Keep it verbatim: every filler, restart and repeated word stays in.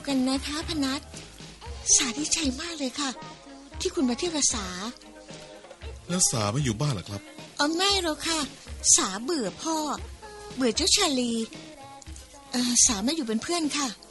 กันนะคะพนัสสาดีใจมากเลยค่ะที่คุณมาเที่ยวกับสาแล้วสาไม่อยู่บ้านหรอครับอ๋อไม่หรอกค่ะสาเบื่อพ่อเบื่อเจ้าชาลีเออสาไม่อยู่เป็นเพื่อนค่ะ